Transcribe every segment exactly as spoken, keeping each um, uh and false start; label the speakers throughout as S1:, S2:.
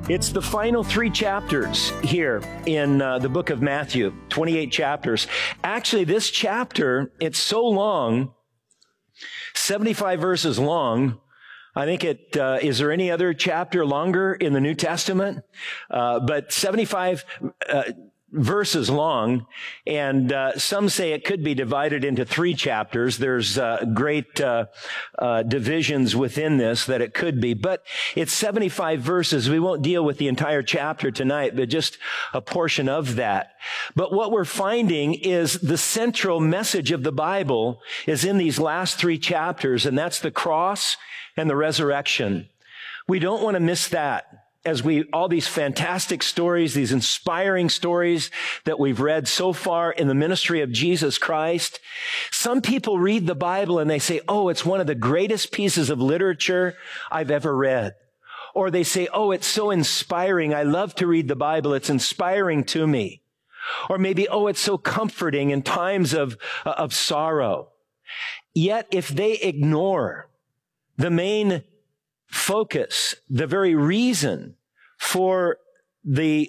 S1: It's the final three chapters here in uh, the book of Matthew, twenty-eight chapters. Actually, this chapter, it's so long, seventy-five verses long. I think it, uh, is there any other chapter longer in the New Testament? Uh, but seventy-five, uh, verses long, and uh, some say it could be divided into three chapters. There's uh, great uh, uh, divisions within this that it could be, but it's seventy-five verses. We won't deal with the entire chapter tonight, but just a portion of that. But what we're finding is the central message of the Bible is in these last three chapters, and that's the cross and the resurrection. We don't want to miss that. As we, all these fantastic stories, these inspiring stories that we've read so far in the ministry of Jesus Christ, some people read the Bible and they say, oh, it's one of the greatest pieces of literature I've ever read. Or they say, oh, it's so inspiring. I love to read the Bible. It's inspiring to me. Or maybe, oh, it's so comforting in times of, uh, of sorrow. Yet if they ignore the main focus, the very reason for the,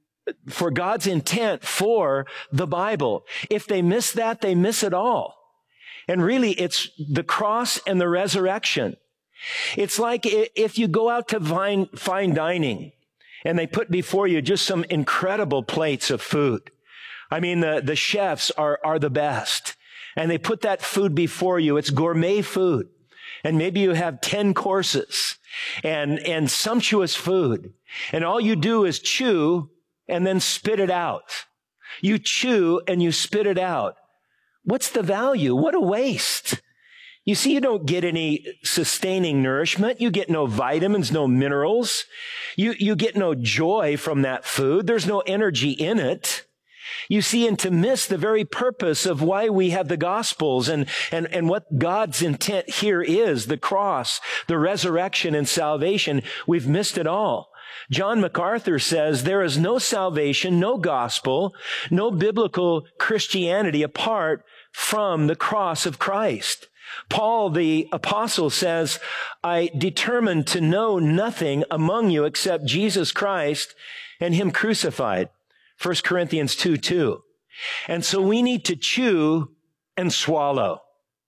S1: for God's intent for the Bible. If they miss that, they miss it all. And really, it's the cross and the resurrection. It's like if you go out to fine, fine dining and they put before you just some incredible plates of food. I mean, the, the chefs are, are the best. And they put that food before you. It's gourmet food. And maybe you have ten courses and, and sumptuous food. And all you do is chew and then spit it out. You chew and you spit it out. What's the value? What a waste. You see, you don't get any sustaining nourishment. You get no vitamins, no minerals. You, you get no joy from that food. There's no energy in it. You see, and to miss the very purpose of why we have the Gospels and, and, and what God's intent here is, the cross, the resurrection and salvation, we've missed it all. John MacArthur says there is no salvation, no gospel, no biblical Christianity apart from the cross of Christ. Paul, the apostle, says, I determined to know nothing among you except Jesus Christ and him crucified. First Corinthians two two. And so we need to chew and swallow.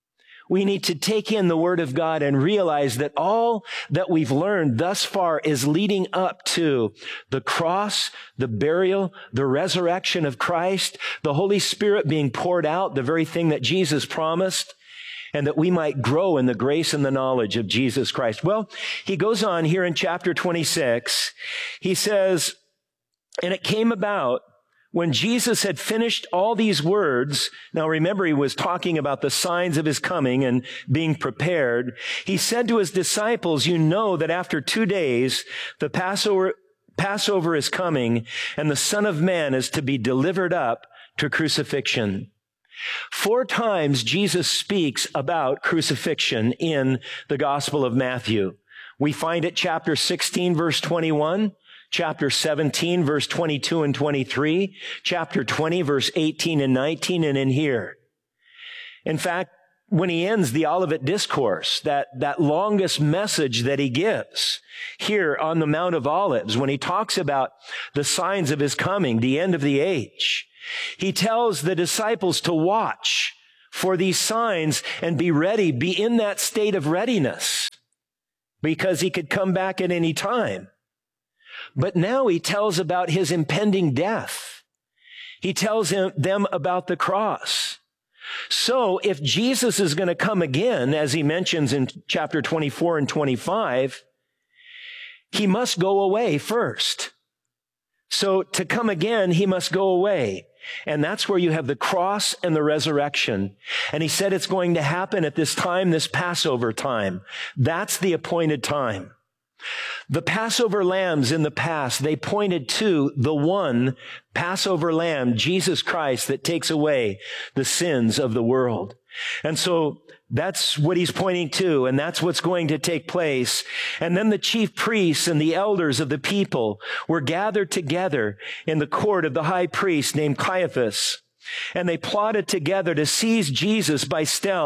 S1: We need to take in the Word of God and realize that all that we've learned thus far is leading up to the cross, the burial, the resurrection of Christ, the Holy Spirit being poured out, the very thing that Jesus promised, and that we might grow in the grace and the knowledge of Jesus Christ. Well, he goes on here in chapter twenty-six. He says, and it came about when Jesus had finished all these words. Now remember, he was talking about the signs of his coming and being prepared. He said to his disciples, you know that after two days, the Passover, Passover is coming and the Son of Man is to be delivered up to crucifixion. Four times Jesus speaks about crucifixion in the Gospel of Matthew. We find it chapter sixteen, verse twenty-one. Chapter seventeen, verse twenty-two and twenty-three, chapter twenty, verse eighteen and nineteen, and in here. In fact, when he ends the Olivet Discourse, that, that longest message that he gives here on the Mount of Olives, when he talks about the signs of his coming, the end of the age, he tells the disciples to watch for these signs and be ready, be in that state of readiness, because he could come back at any time. But now he tells about his impending death. He tells him, them about the cross. So if Jesus is going to come again, as he mentions in chapter twenty-four and twenty-five, he must go away first. So to come again, he must go away. And that's where you have the cross and the resurrection. And he said it's going to happen at this time, this Passover time. That's the appointed time. The Passover lambs in the past, they pointed to the one Passover lamb, Jesus Christ, that takes away the sins of the world. And so that's what he's pointing to, and that's what's going to take place. And then the chief priests and the elders of the people were gathered together in the court of the high priest named Caiaphas, and they plotted together to seize Jesus by stealth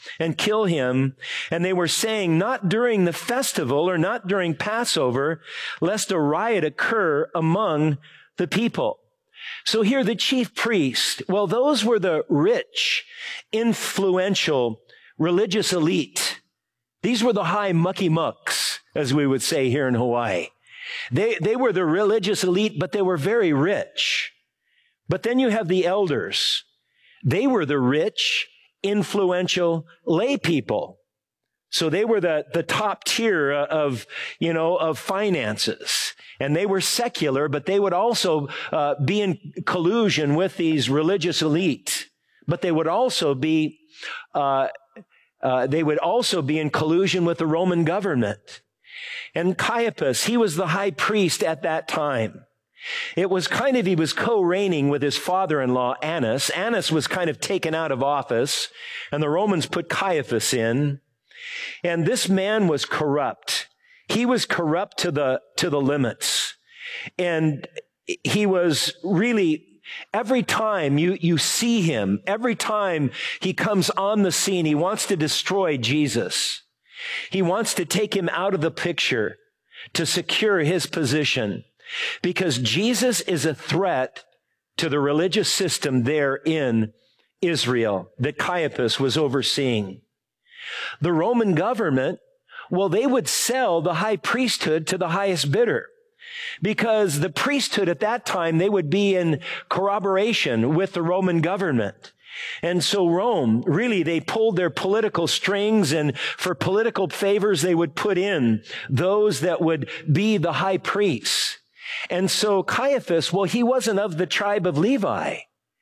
S1: and kill him. And they were saying, not during the festival or not during Passover, lest a riot occur among the people. So here the chief priest, well, those were the rich, influential, religious elite. These were the high mucky mucks, as we would say here in Hawaii. They, they were the religious elite, but they were very rich. But then you have the elders. They were the rich, influential lay people. So they were the, the top tier of, you know, of finances. And they were secular, but they would also uh, be in collusion with these religious elite. But they would also be, uh, uh, they would also be in collusion with the Roman government. And Caiaphas, he was the high priest at that time. It was kind of, he was co-reigning with his father-in-law, Annas. Annas was kind of taken out of office, and the Romans put Caiaphas in. And this man was corrupt. He was corrupt to the, to the limits. And he was really, every time you, you see him, every time he comes on the scene, he wants to destroy Jesus. He wants to take him out of the picture to secure his position, because Jesus is a threat to the religious system there in Israel that Caiaphas was overseeing. The Roman government, well, they would sell the high priesthood to the highest bidder, because the priesthood at that time, they would be in corroboration with the Roman government. And so Rome, really, they pulled their political strings, and for political favors, they would put in those that would be the high priests. And so Caiaphas, well, he wasn't of the tribe of Levi.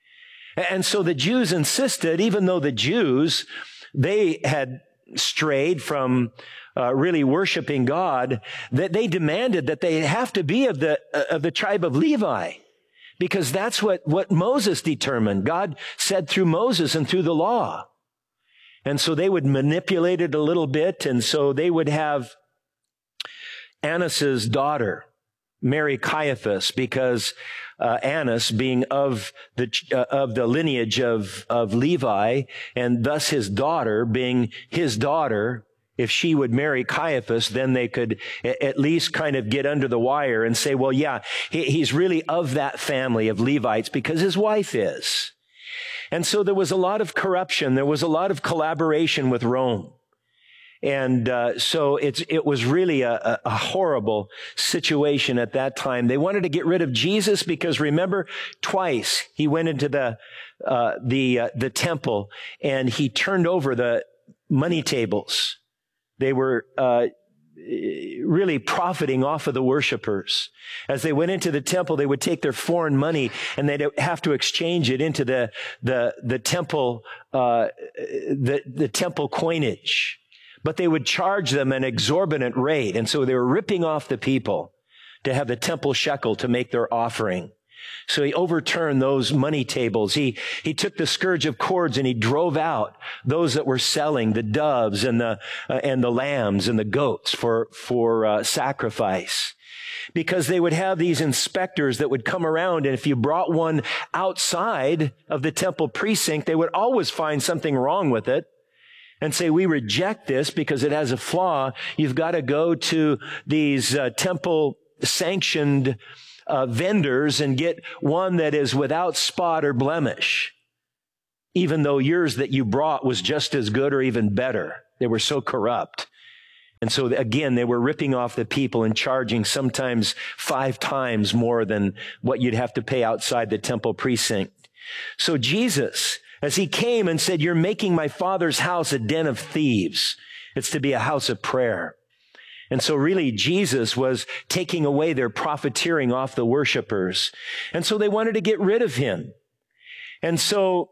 S1: And so the Jews insisted, even though the Jews, they had strayed from uh, really worshiping God, that they demanded that they have to be of the, uh, of the tribe of Levi. Because that's what, what Moses determined. God said through Moses and through the law. And so they would manipulate it a little bit. And so they would have Annas's daughter marry Caiaphas, because uh, Annas, being of the uh, of the lineage of of Levi, and thus his daughter being his daughter, if she would marry Caiaphas, then they could at least kind of get under the wire and say, well, yeah, he, he's really of that family of Levites because his wife is. And so there was a lot of corruption. There was a lot of collaboration with Rome. And uh, so it's it was really a, a horrible situation at that time. They wanted to get rid of Jesus because, remember, twice he went into the uh, the uh, the temple and he turned over the money tables. They were uh, really profiting off of the worshipers. As they went into the temple, they would take their foreign money and they'd have to exchange it into the the the temple uh, the the temple coinage. But they would charge them an exorbitant rate. And so they were ripping off the people to have the temple shekel to make their offering. So he overturned those money tables. He, he took the scourge of cords and he drove out those that were selling the doves and the, uh, and the lambs and the goats for, for, uh, sacrifice. Because they would have these inspectors that would come around, and if you brought one outside of the temple precinct, they would always find something wrong with it and say, we reject this because it has a flaw. You've got to go to these uh, temple-sanctioned uh, vendors and get one that is without spot or blemish, even though yours that you brought was just as good or even better. They were so corrupt. And so, again, they were ripping off the people and charging sometimes five times more than what you'd have to pay outside the temple precinct. So Jesus, as he came and said, you're making my Father's house a den of thieves. It's to be a house of prayer. And so really Jesus was taking away their profiteering off the worshipers. And so they wanted to get rid of him. And so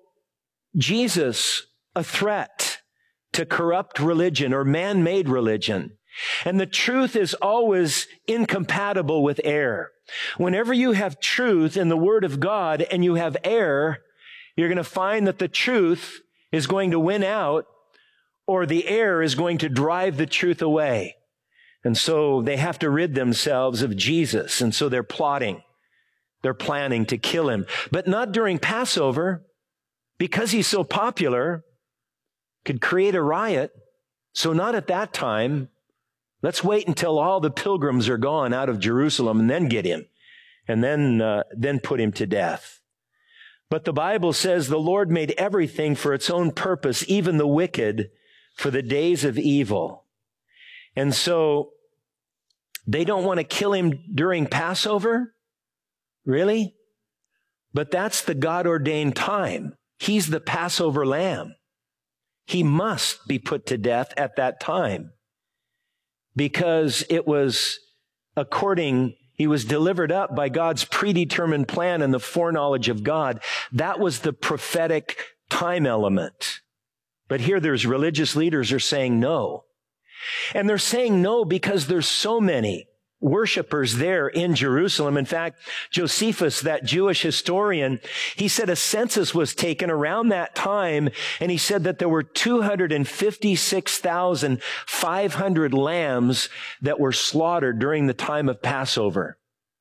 S1: Jesus, a threat to corrupt religion or man-made religion. And the truth is always incompatible with error. Whenever you have truth in the Word of God and you have error, you're going to find that the truth is going to win out, or the error is going to drive the truth away. And so they have to rid themselves of Jesus. And so they're plotting. They're planning to kill him. But not during Passover, because he's so popular. could create a riot. So not at that time. Let's wait until all the pilgrims are gone out of Jerusalem and then get him and then, uh, then put him to death. But the Bible says the Lord made everything for its own purpose, even the wicked, for the days of evil. And so they don't want to kill him during Passover? Really? But that's the God-ordained time. He's the Passover lamb. He must be put to death at that time because it was according, he was delivered up by God's predetermined plan and the foreknowledge of God. That was the prophetic time element. But here there's religious leaders are saying no. And they're saying no because there's so many worshipers there in Jerusalem. In fact, Josephus, that Jewish historian, he said a census was taken around that time, and he said that there were two hundred fifty-six thousand five hundred lambs that were slaughtered during the time of Passover.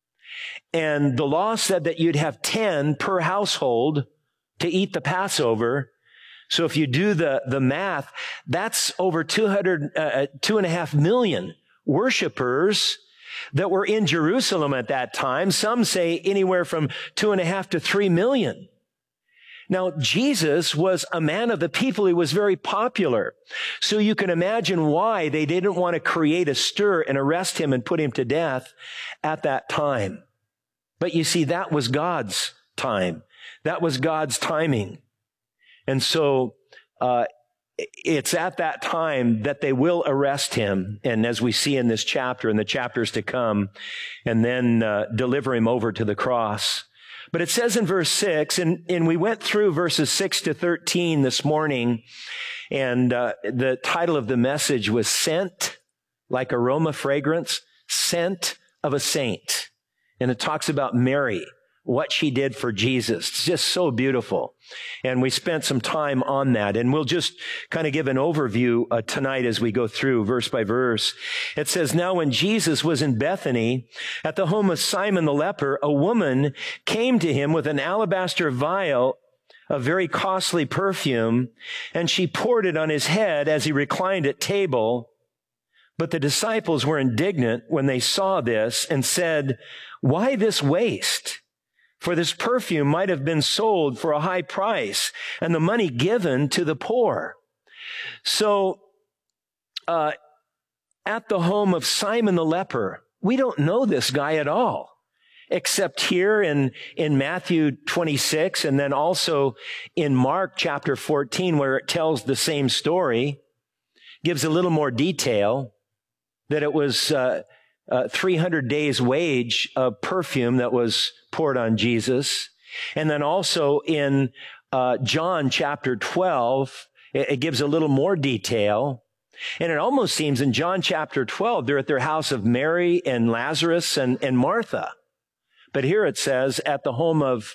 S1: And the law said that you'd have ten per household to eat the Passover. So if you do the, the math, that's over two hundred, uh, two and a half million worshipers that were in Jerusalem at that time. Some say anywhere from two and a half to three million. Now, Jesus was a man of the people. He was very popular. So you can imagine why they didn't want to create a stir and arrest him and put him to death at that time. But you see, that was God's time. That was God's timing. And so, uh, it's at that time that they will arrest him. And as we see in this chapter and the chapters to come, and then uh, deliver him over to the cross. But it says in verse six, and, and we went through verses six to thirteen this morning, and uh, the title of the message was Scent, like aroma fragrance, Scent of a Saint. And it talks about Mary, what she did for Jesus. It's just so beautiful. And we spent some time on that. And we'll just kind of give an overview uh, tonight as we go through verse by verse. It says, now when Jesus was in Bethany at the home of Simon the leper, a woman came to him with an alabaster vial of very costly perfume, and she poured it on his head as he reclined at table. But the disciples were indignant when they saw this and said, why this waste? For this perfume might have been sold for a high price and the money given to the poor. So, uh, at the home of Simon the leper, we don't know this guy at all, except here in, in Matthew twenty-six and then also in Mark chapter fourteen, where it tells the same story, gives a little more detail that it was, uh, Uh, three hundred days wage of perfume that was poured on Jesus. And then also in uh, John chapter twelve, it, it gives a little more detail. And it almost seems in John chapter twelve, they're at their house of Mary and Lazarus and, and Martha. But here it says at the home of,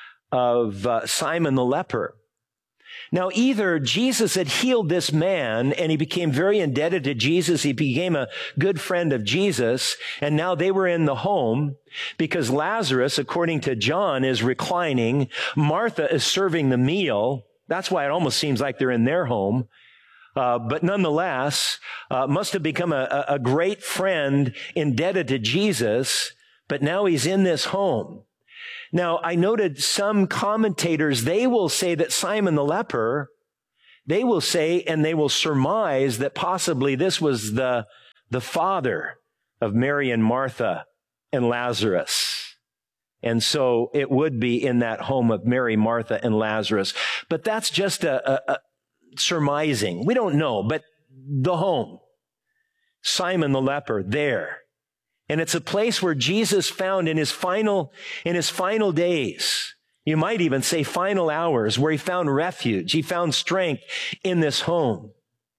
S1: of uh, Simon the leper. Now, either Jesus had healed this man and he became very indebted to Jesus. He became a good friend of Jesus. And now they were in the home because Lazarus, according to John, is reclining. Martha is serving the meal. That's why it almost seems like they're in their home. Uh, but nonetheless, uh, must have become a, a great friend indebted to Jesus. But now he's in this home. Now, I noted some commentators, they will say that Simon the leper, they will say, and they will surmise that possibly this was the, the father of Mary and Martha and Lazarus. And so it would be in that home of Mary, Martha, and Lazarus. But that's just a, a, a surmising. We don't know, but the home, Simon the leper, there. And it's a place where Jesus found in his final, in his final days, you might even say final hours, where he found refuge. He found strength in this home.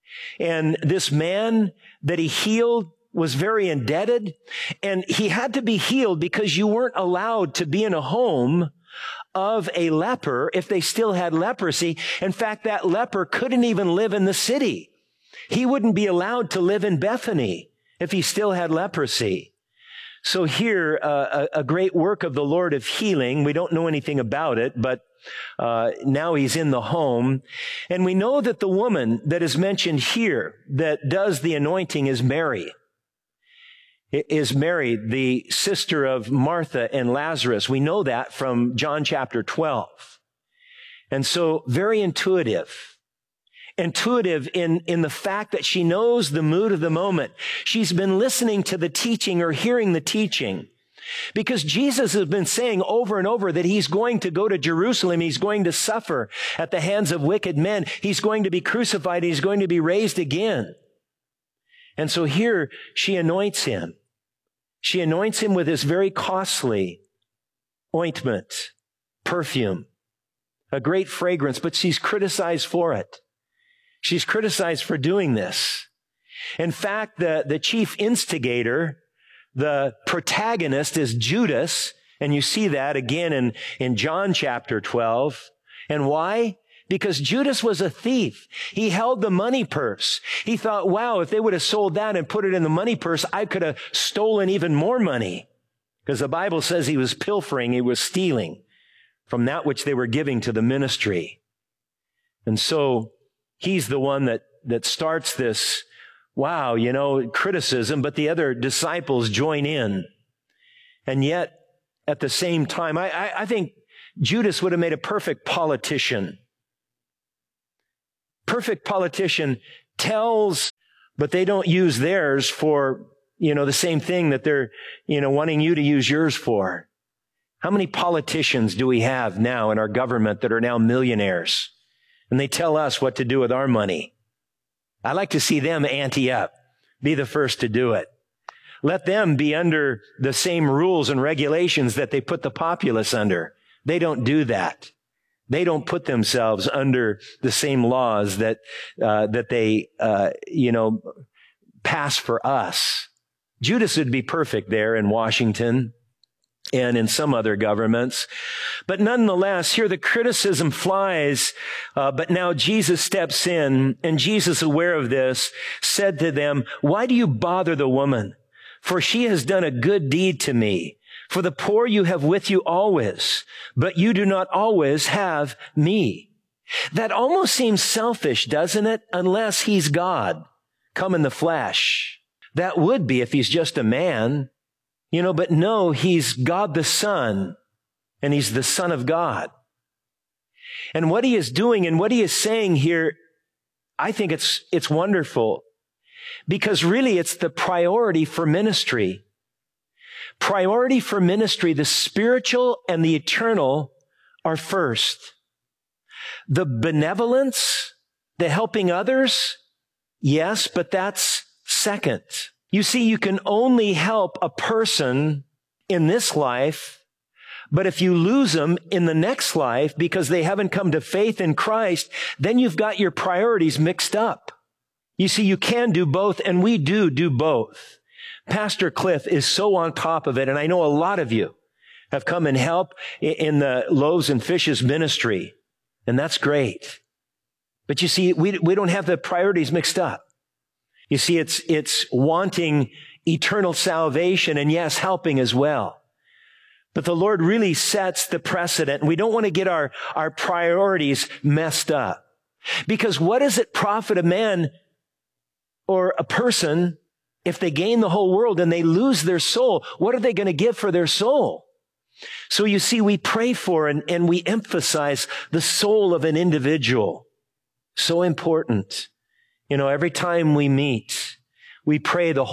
S1: And this man that he healed was very indebted, and he had to be healed because you weren't allowed to be in a home of a leper if they still had leprosy. In fact, that leper couldn't even live in the city. He wouldn't be allowed to live in Bethany if he still had leprosy. So here, uh, a, a great work of the Lord of healing. We don't know anything about it, but Uh, now he's in the home. And we know that the woman that is mentioned here that does the anointing is Mary. It is Mary, the sister of Martha and Lazarus. We know that from John chapter twelve. And so very intuitive. Intuitive in, in the fact that she knows the mood of the moment. She's been listening to the teaching or hearing the teaching. Because Jesus has been saying over and over that he's going to go to Jerusalem. He's going to suffer at the hands of wicked men. He's going to be crucified. He's going to be raised again. And so here she anoints him. She anoints him with this very costly ointment, perfume, a great fragrance, but she's criticized for it. She's criticized for doing this. In fact, the, the chief instigator, the protagonist is Judas, and you see that again in, in John chapter twelve. And why? Because Judas was a thief. He held the money purse. He thought, wow, if they would have sold that and put it in the money purse, I could have stolen even more money. Because the Bible says he was pilfering, he was stealing from that which they were giving to the ministry. And so he's the one that, that starts this, wow, you know, criticism, but the other disciples join in. And yet, at the same time, I, I, I think Judas would have made a perfect politician. Perfect politician tells, but they don't use theirs for, you know, the same thing that they're, you know, wanting you to use yours for. How many politicians do we have now in our government that are now millionaires? And they tell us what to do with our money. I like to see them ante up, be the first to do it. Let them be under the same rules and regulations that they put the populace under. They don't do that. They don't put themselves under the same laws that uh, that they, uh, you know, pass for us. Judas would be perfect there in Washington and in some other governments. But nonetheless, here the criticism flies, uh, but now Jesus steps in, and Jesus, aware of this, said to them, "Why do you bother the woman? For she has done a good deed to me. For the poor you have with you always, but you do not always have me." That almost seems selfish, doesn't it? Unless he's God, come in the flesh. That would be if he's just a man. You know, but no, he's God the Son, and he's the Son of God. And what he is doing and what he is saying here, I think it's, it's wonderful, because really it's the priority for ministry. Priority for ministry, the spiritual and the eternal are first. The benevolence, the helping others, yes, but that's second. You see, you can only help a person in this life, but if you lose them in the next life because they haven't come to faith in Christ, then you've got your priorities mixed up. You see, you can do both, and we do do both. Pastor Cliff is so on top of it, and I know a lot of you have come and helped in the Loaves and Fishes ministry, and that's great. But you see, we, we don't have the priorities mixed up. You see, it's, it's wanting eternal salvation and, yes, helping as well. But the Lord really sets the precedent, and we don't want to get our, our priorities messed up. Because what does it profit a man or a person if they gain the whole world and they lose their soul? What are they going to give for their soul? So you see, we pray for and, and we emphasize the soul of an individual. So important. You know, every time we meet, we pray the whole